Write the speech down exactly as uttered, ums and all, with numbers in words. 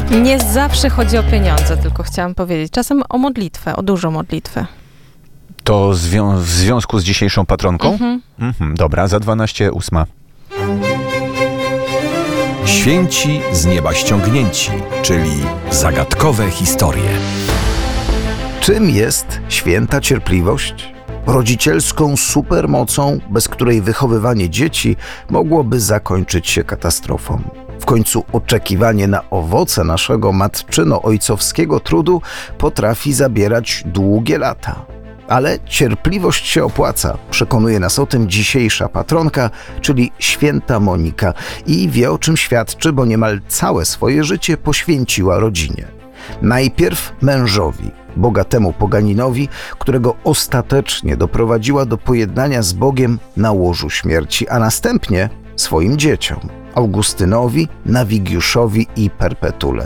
Nie zawsze chodzi o pieniądze, tylko chciałam powiedzieć. Czasem o modlitwę, o dużą modlitwę. To zwią- w związku z dzisiejszą patronką? Mhm. Mhm, dobra, za dwanaście ósma. Święci z nieba ściągnięci, czyli zagadkowe historie. Czym jest święta cierpliwość? Rodzicielską supermocą, bez której wychowywanie dzieci mogłoby zakończyć się katastrofą. W końcu oczekiwanie na owoce naszego matczyno-ojcowskiego trudu potrafi zabierać długie lata. Ale cierpliwość się opłaca, przekonuje nas o tym dzisiejsza patronka, czyli święta Monika, i wie, o czym świadczy, bo niemal całe swoje życie poświęciła rodzinie. Najpierw mężowi, bogatemu poganinowi, którego ostatecznie doprowadziła do pojednania z Bogiem na łożu śmierci, a następnie swoim dzieciom, Augustynowi, Nawigiuszowi i Perpetule.